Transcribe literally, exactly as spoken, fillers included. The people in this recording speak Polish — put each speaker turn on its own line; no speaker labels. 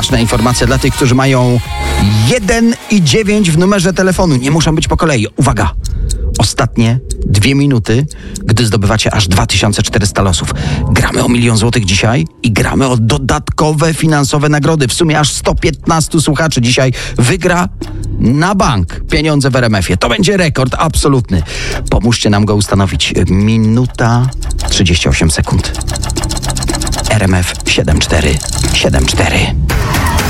ważna informacja dla tych, którzy mają jeden i dziewięć w numerze telefonu. Nie muszą być po kolei. Uwaga! Ostatnie dwie minuty, gdy zdobywacie aż dwa tysiące czterysta losów. Gramy o milion złotych dzisiaj i gramy o dodatkowe finansowe nagrody. W sumie aż sto piętnaście słuchaczy dzisiaj wygra na bank pieniądze w R M F-ie. To będzie rekord absolutny. Pomóżcie nam go ustanowić. Minuta trzydzieści osiem sekund. R M F siedem cztery siedem cztery.